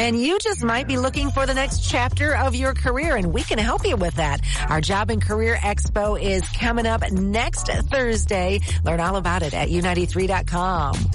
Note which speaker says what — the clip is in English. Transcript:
Speaker 1: and you just might be looking for the next chapter of your career, and we can help you with that. Our Job and Career Expo is coming up next Thursday. Learn all about it at U93.com.